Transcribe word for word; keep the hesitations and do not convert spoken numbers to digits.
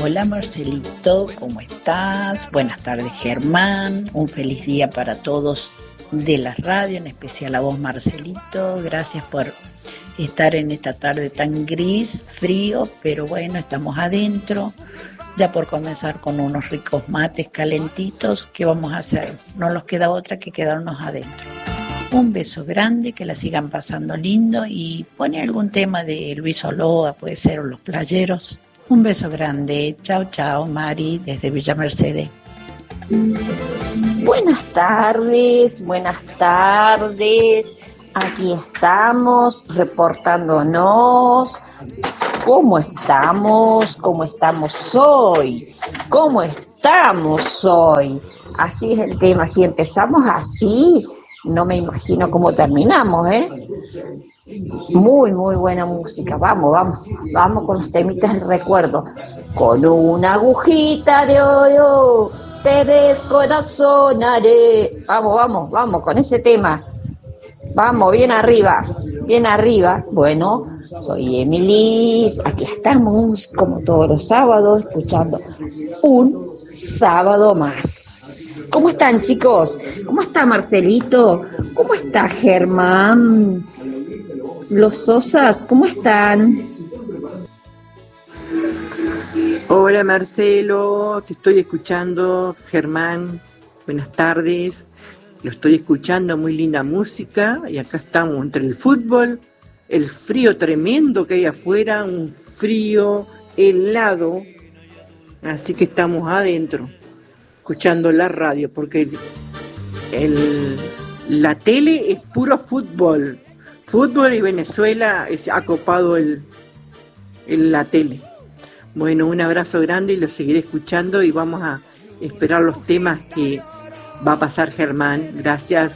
Hola Marcelito, ¿cómo estás? Buenas tardes Germán, un feliz día para todos de la radio, en especial a vos Marcelito, gracias por estar en esta tarde tan gris, frío, pero bueno, estamos adentro, ya por comenzar con unos ricos mates calentitos, ¿qué vamos a hacer? No nos queda otra que quedarnos adentro. Un beso grande, que la sigan pasando lindo y pone algún tema de Luis Oloa, puede ser, o Los Playeros. Un beso grande, chao chao Mari, desde Villa Mercedes. Buenas tardes, buenas tardes, aquí estamos reportándonos. ¿Cómo estamos? ¿Cómo estamos hoy? ¿Cómo estamos hoy? Así es el tema, si empezamos así, no me imagino cómo terminamos, ¿eh? Muy, muy buena música. Vamos, vamos, vamos con los temitas del recuerdo. Con una agujita de oro te descorazonaré. Vamos, vamos, vamos con ese tema. Vamos, bien arriba, bien arriba. Bueno, soy Emilis. Aquí estamos, como todos los sábados, escuchando un sábado más. ¿Cómo están, chicos? ¿Cómo está Marcelito? ¿Cómo está Germán? Los Sosas, ¿cómo están? Hola Marcelo, te estoy escuchando. Germán, buenas tardes. Lo estoy escuchando, muy linda música. Y acá estamos entre el fútbol, el frío tremendo que hay afuera, un frío helado. Así que estamos adentro, escuchando la radio, porque el, el, la tele es puro fútbol. Fútbol y Venezuela es, ha copado el, el, la tele. Bueno, un abrazo grande y lo seguiré escuchando y vamos a esperar los temas que va a pasar Germán. Gracias.